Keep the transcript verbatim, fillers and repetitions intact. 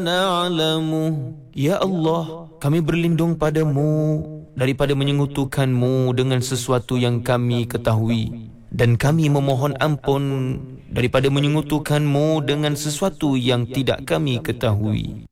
na'lamu. Ya Allah, kami berlindung padamu daripada menyekutukanmu dengan sesuatu yang kami ketahui, dan kami memohon ampun daripada menyekutukanmu dengan sesuatu yang tidak kami ketahui.